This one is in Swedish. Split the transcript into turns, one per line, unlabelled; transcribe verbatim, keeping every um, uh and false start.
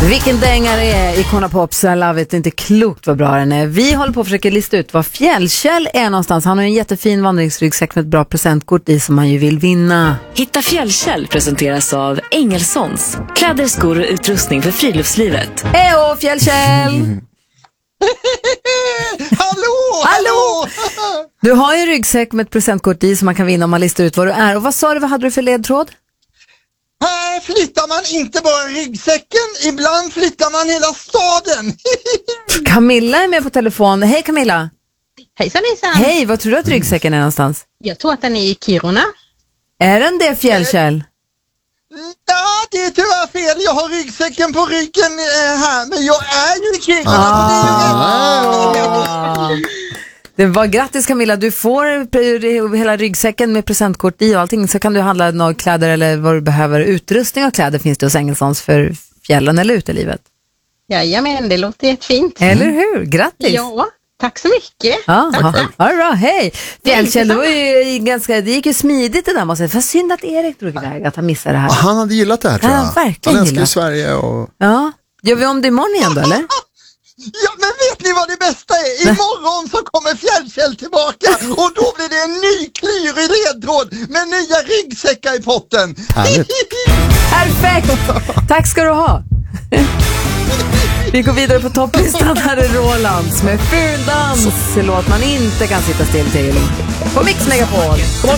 Vilken dängare är Icona Pops, I love it, inte klokt vad bra den är. Vi håller på att försöka lista ut var Fjällkäll är någonstans. Han har en jättefin vandringsryggsäck med ett bra presentkort i som han ju vill vinna.
Hitta Fjällkäll presenteras av Engelsons. Kläder, skor och utrustning för friluftslivet.
Hej Fjällkäll!
Mm. Hallå,
hallå! Du har ju en ryggsäck med ett presentkort i som man kan vinna om man listar ut vad du är. Och vad sa du, vad hade du för ledtråd?
Här flyttar man inte bara ryggsäcken, ibland flyttar man hela staden.
Camilla är med på telefon. Hej Camilla!
Hejsan, hejsan!
Hej, vad tror du att ryggsäcken är någonstans?
Jag tror att den är i Kiruna.
Är den det, Fjällkäll?
Ja, det är tyvärr fel. Jag har ryggsäcken på ryggen eh, här, men jag är ju i Kiruna.
Ah. Det var grattis Camilla, du får hela ryggsäcken med presentkort i och allting, så kan du handla några kläder eller vad du behöver. Utrustning och kläder finns det hos Engelsons för fjällen eller utelivet.
Jajamän, det låter jättefint.
Eller hur? Grattis!
Ja, tack så mycket.
Ja, ja, bra, hej! Fjällkäll, det var ju ganska, det gick ju smidigt det där måste jag säga. För synd att Erik drog iväg, att han missade det här.
Han hade gillat det här tror jag.
Han, verkligen
han älskar
gillat.
Sverige och...
Ja, gör vi om det imorgon igen då, eller?
Ja, men vet ni vad det bästa är? Imorgon så kommer Fjällkäll tillbaka och då blir det en ny klyrig ledtråd med nya ryggsäckar i potten.
Härligt.
Perfekt! Tack ska du ha. Vi går vidare på topplistan. Här är Rolands med Ful dans. Låt man inte kan sitta still till. På Mix Megapol.